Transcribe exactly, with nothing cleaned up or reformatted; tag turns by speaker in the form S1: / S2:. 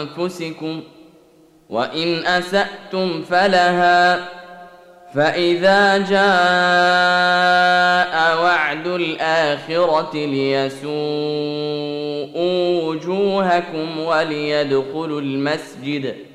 S1: أنفسكم وإن أسأتم فلها فإذا جاء وعد الآخرة ليسوءوا وجوهكم وليدخلوا المسجد